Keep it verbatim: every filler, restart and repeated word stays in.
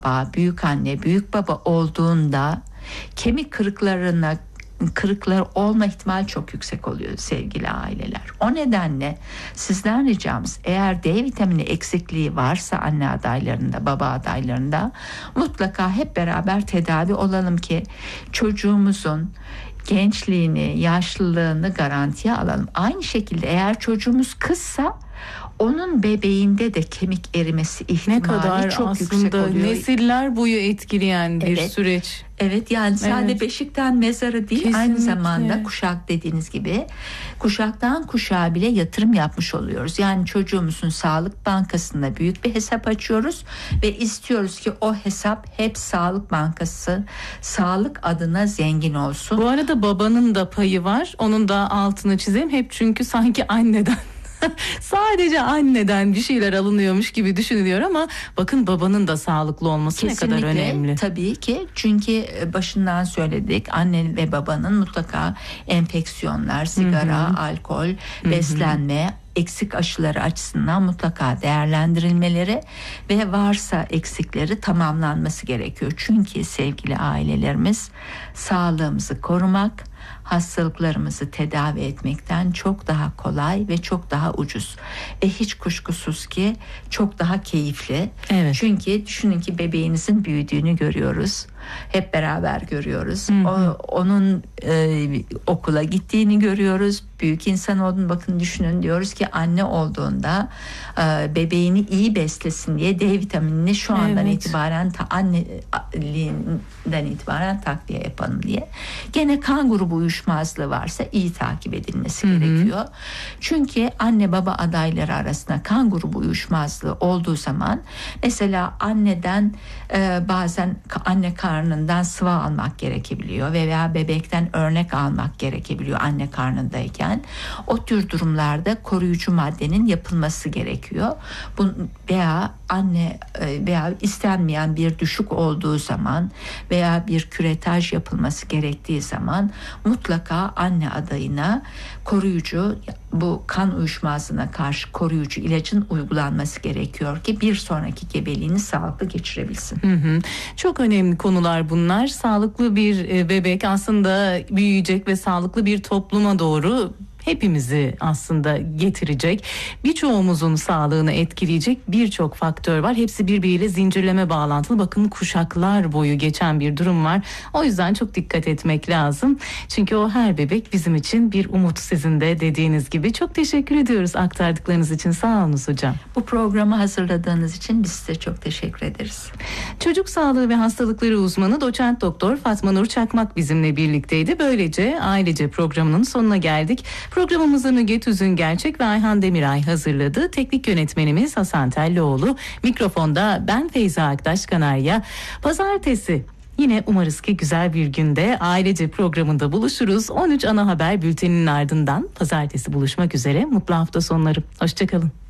baba, büyük anne, büyük baba olduğunda kemik kırıklarına kırıkları olma ihtimali çok yüksek oluyor sevgili aileler. O nedenle sizden ricamız, eğer D vitamini eksikliği varsa anne adaylarında, baba adaylarında mutlaka hep beraber tedavi olalım ki çocuğumuzun gençliğini, yaşlılığını garantiye alalım. Aynı şekilde eğer çocuğumuz kızsa onun bebeğinde de kemik erimesi ihtimali ne kadar çok yüksek aslında oluyor. Nesiller boyu etkileyen bir Evet. süreç. Evet, yani sadece Evet. beşikten mezara değil, Kesinlikle. aynı zamanda kuşak dediğiniz gibi kuşaktan kuşağa bile yatırım yapmış oluyoruz. Yani çocuğumuzun Sağlık Bankası'nda büyük bir hesap açıyoruz ve istiyoruz ki o hesap hep Sağlık Bankası sağlık adına zengin olsun. Bu arada babanın da payı var. Onun da altını çizeyim. Hep çünkü sanki anneden sadece anneden bir şeyler alınıyormuş gibi düşünülüyor ama bakın babanın da sağlıklı olması Kesinlikle, ne kadar önemli. tabii ki, çünkü başından söyledik, anne ve babanın mutlaka enfeksiyonlar, sigara, Hı hı. alkol, Hı hı. beslenme, eksik aşıları açısından mutlaka değerlendirilmeleri ve varsa eksikleri tamamlanması gerekiyor. Çünkü sevgili ailelerimiz, sağlığımızı korumak hastalıklarımızı tedavi etmekten çok daha kolay ve çok daha ucuz. Ve hiç kuşkusuz ki çok daha keyifli. Evet. Çünkü düşünün ki bebeğinizin büyüdüğünü görüyoruz. Hep beraber görüyoruz. Hı hı. O, onun e, okula gittiğini görüyoruz. Büyük insan olduğunu bakın düşünün, diyoruz ki anne olduğunda e, bebeğini iyi beslesin diye D vitaminini şu andan Evet. itibaren ta, anneliğinden itibaren takviye yapalım diye. Gene kan grubu uyuşmazlığı varsa iyi takip edilmesi Hı hı. gerekiyor. Çünkü anne baba adayları arasında kan grubu uyuşmazlığı olduğu zaman mesela anneden e, bazen anne karnından sıvı almak gerekebiliyor veya bebekten örnek almak gerekebiliyor anne karnındayken. O tür durumlarda koruyucu maddenin yapılması gerekiyor. Bu veya anne veya istenmeyen bir düşük olduğu zaman veya bir küretaj yapılması gerektiği zaman mutlaka anne adayına koruyucu, bu kan uyuşmazlığına karşı koruyucu ilacın uygulanması gerekiyor ki bir sonraki gebeliğini sağlıklı geçirebilsin. Hı hı. Çok önemli konular bunlar. Sağlıklı bir bebek aslında büyüyecek ve sağlıklı bir topluma doğru hepimizi aslında getirecek. Birçoğumuzun sağlığını etkileyecek birçok faktör var. Hepsi birbiriyle zincirleme bağlantılı. Bakın kuşaklar boyu geçen bir durum var. O yüzden çok dikkat etmek lazım. Çünkü o her bebek bizim için bir umut, sizin de dediğiniz gibi. Çok teşekkür ediyoruz aktardıklarınız için. Sağ olunuz hocam. Bu programı hazırladığınız için biz size çok teşekkür ederiz. Çocuk sağlığı ve hastalıkları uzmanı doçent doktor Fatma Nur Çakmak bizimle birlikteydi. Böylece ailece programının sonuna geldik. Programımızı Nüget Üzüngerçek ve Ayhan Demiray hazırladı. Teknik yönetmenimiz Hasan Tellioğlu. Mikrofonda ben Feyza Aktaş Kanarya. Pazartesi yine umarız ki güzel bir günde ailece programında buluşuruz. on üç ana haber bülteninin ardından pazartesi buluşmak üzere. Mutlu hafta sonları. Hoşçakalın.